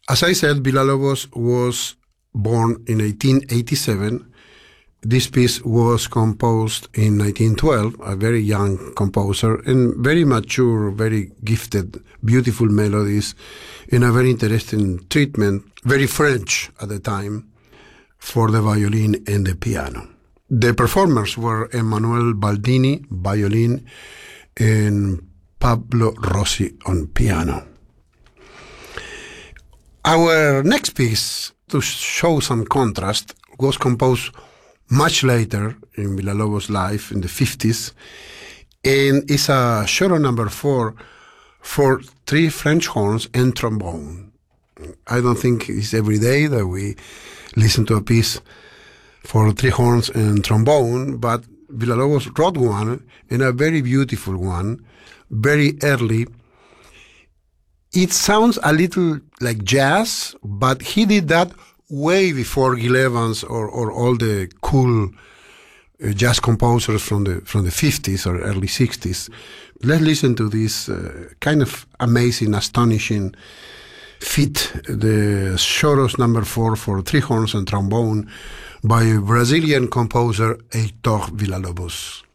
As I said, Villa-Lobos was born in 1887. This piece was composed in 1912, a very young composer, and very mature, very gifted, beautiful melodies, in a very interesting treatment, very French at the time, for the violin and the piano. The performers were Emanuele Baldini, violin, and Pablo Rossi on piano. Our next piece, to show some contrast, was composed much later in Villa-Lobos' life, in the 50s, and is a Choro number 4 for 3 French horns and trombone. I don't think it's every day that we listen to a piece for 3 horns and trombone, but Villa-Lobos wrote one, and a very beautiful one, very early. It sounds a little like jazz, but he did that way before Gil Evans or all the cool jazz composers from the 50s or early 60s. Let's listen to this kind of amazing, astonishing feat, the Choros number 4 for 3 horns and trombone by Brazilian composer Heitor Villa-Lobos.